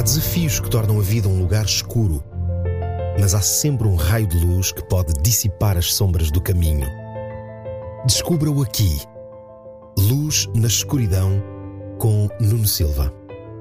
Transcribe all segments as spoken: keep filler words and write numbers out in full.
Há desafios que tornam a vida um lugar escuro, mas há sempre um raio de luz que pode dissipar as sombras do caminho. Descubra-o aqui. Luz na Escuridão, com Nuno Silva.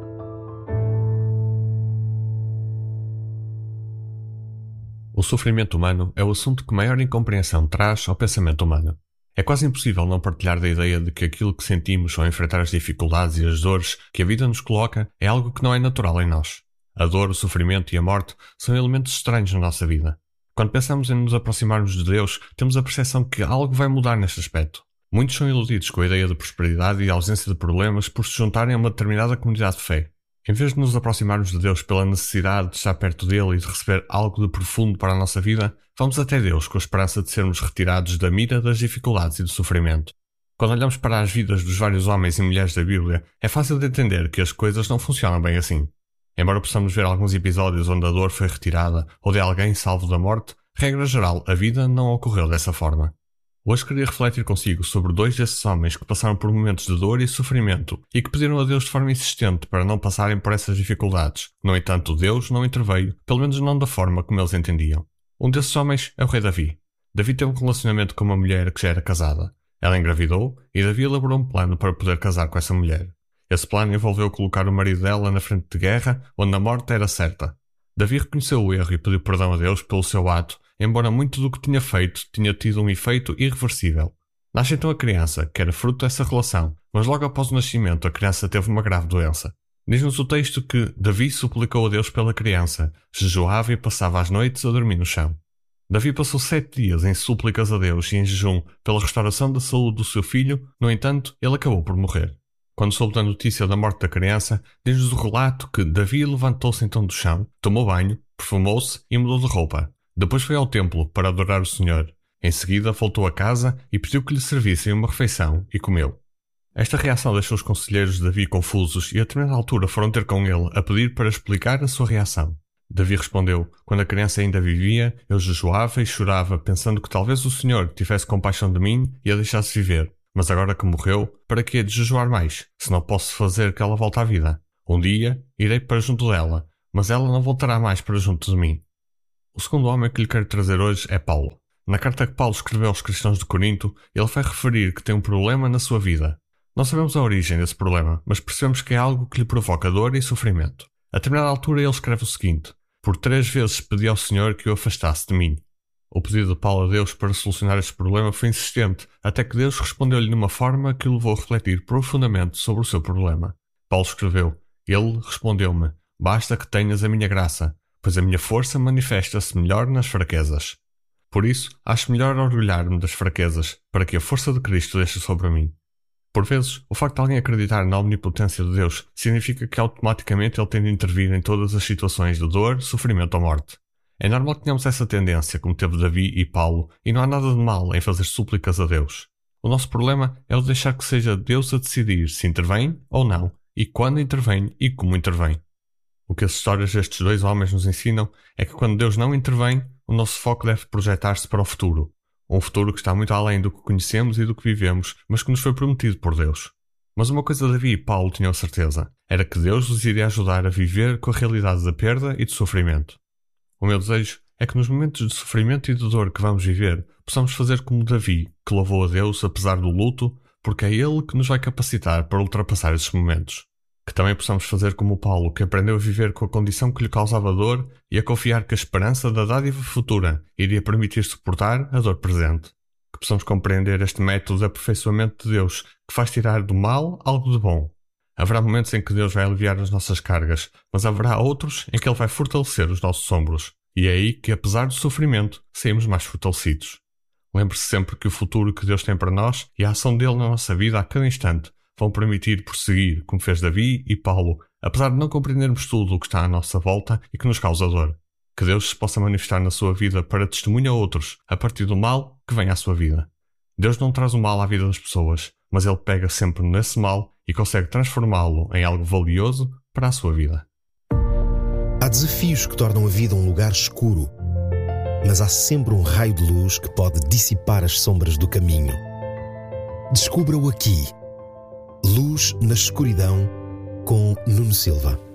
O sofrimento humano é o assunto que maior incompreensão traz ao pensamento humano. É quase impossível não partilhar da ideia de que aquilo que sentimos ao enfrentar as dificuldades e as dores que a vida nos coloca é algo que não é natural em nós. A dor, o sofrimento e a morte são elementos estranhos na nossa vida. Quando pensamos em nos aproximarmos de Deus, temos a percepção que algo vai mudar neste aspecto. Muitos são iludidos com a ideia de prosperidade e ausência de problemas por se juntarem a uma determinada comunidade de fé. Em vez de nos aproximarmos de Deus pela necessidade de estar perto dele e de receber algo de profundo para a nossa vida, vamos até Deus com a esperança de sermos retirados da mira das dificuldades e do sofrimento. Quando olhamos para as vidas dos vários homens e mulheres da Bíblia, é fácil de entender que as coisas não funcionam bem assim. Embora possamos ver alguns episódios onde a dor foi retirada ou de alguém salvo da morte, regra geral, a vida não ocorreu dessa forma. Hoje queria refletir consigo sobre dois desses homens que passaram por momentos de dor e sofrimento e que pediram a Deus de forma insistente para não passarem por essas dificuldades. No entanto, Deus não interveio, pelo menos não da forma como eles entendiam. Um desses homens é o rei Davi. Davi teve um relacionamento com uma mulher que já era casada. Ela engravidou e Davi elaborou um plano para poder casar com essa mulher. Esse plano envolveu colocar o marido dela na frente de guerra, onde a morte era certa. Davi reconheceu o erro e pediu perdão a Deus pelo seu ato, embora muito do que tinha feito tinha tido um efeito irreversível. Nasce então a criança, que era fruto dessa relação, mas logo após o nascimento a criança teve uma grave doença. Diz-nos o texto que Davi suplicou a Deus pela criança, jejuava e passava as noites a dormir no chão. Davi passou sete dias em súplicas a Deus e em jejum pela restauração da saúde do seu filho, no entanto, ele acabou por morrer. Quando soube da notícia da morte da criança, diz-nos o relato que Davi levantou-se então do chão, tomou banho, perfumou-se e mudou de roupa. Depois foi ao templo para adorar o Senhor. Em seguida voltou a casa e pediu que lhe servissem uma refeição e comeu. Esta reação deixou os conselheiros de Davi confusos e a determinada altura foram ter com ele a pedir para explicar a sua reação. Davi respondeu: quando a criança ainda vivia, eu jejuava e chorava, pensando que talvez o Senhor tivesse compaixão de mim e a deixasse viver. Mas agora que morreu, para que hei de jejuar mais, se não posso fazer que ela volte à vida? Um dia irei para junto dela, mas ela não voltará mais para junto de mim. O segundo homem que lhe quero trazer hoje é Paulo. Na carta que Paulo escreveu aos cristãos de Corinto, ele vai referir que tem um problema na sua vida. Não sabemos a origem desse problema, mas percebemos que é algo que lhe provoca dor e sofrimento. A determinada altura ele escreve o seguinte: por três vezes pedi ao Senhor que o afastasse de mim. O pedido de Paulo a Deus para solucionar este problema foi insistente, até que Deus respondeu-lhe de uma forma que o levou a refletir profundamente sobre o seu problema. Paulo escreveu: ele respondeu-me: basta que tenhas a minha graça, pois a minha força manifesta-se melhor nas fraquezas. Por isso, acho melhor orgulhar-me das fraquezas, para que a força de Cristo deixe sobre mim. Por vezes, o facto de alguém acreditar na omnipotência de Deus significa que automaticamente ele tem de intervir em todas as situações de dor, sofrimento ou morte. É normal que tenhamos essa tendência, como teve Davi e Paulo, e não há nada de mal em fazer súplicas a Deus. O nosso problema é o deixar que seja Deus a decidir se intervém ou não, e quando intervém e como intervém. O que as histórias destes dois homens nos ensinam é que quando Deus não intervém, o nosso foco deve projetar-se para o futuro. Um futuro que está muito além do que conhecemos e do que vivemos, mas que nos foi prometido por Deus. Mas uma coisa Davi e Paulo tinham certeza, era que Deus os iria ajudar a viver com a realidade da perda e do sofrimento. O meu desejo é que nos momentos de sofrimento e de dor que vamos viver, possamos fazer como Davi, que louvou a Deus apesar do luto, porque é Ele que nos vai capacitar para ultrapassar esses momentos. Que também possamos fazer como o Paulo, que aprendeu a viver com a condição que lhe causava dor e a confiar que a esperança da dádiva futura iria permitir suportar a dor presente. Que possamos compreender este método de aperfeiçoamento de Deus, que faz tirar do mal algo de bom. Haverá momentos em que Deus vai aliviar as nossas cargas, mas haverá outros em que Ele vai fortalecer os nossos ombros. E é aí que, apesar do sofrimento, saímos mais fortalecidos. Lembre-se sempre que o futuro que Deus tem para nós e a ação dele na nossa vida a cada instante vão permitir prosseguir, como fez Davi e Paulo, apesar de não compreendermos tudo o que está à nossa volta e que nos causa dor. Que Deus se possa manifestar na sua vida para testemunhar a outros, a partir do mal que vem à sua vida. Deus não traz o mal à vida das pessoas, mas Ele pega sempre nesse mal e consegue transformá-lo em algo valioso para a sua vida. Há desafios que tornam a vida um lugar escuro, mas há sempre um raio de luz que pode dissipar as sombras do caminho. Descubra-o aqui. Luz na Escuridão, com Nuno Silva.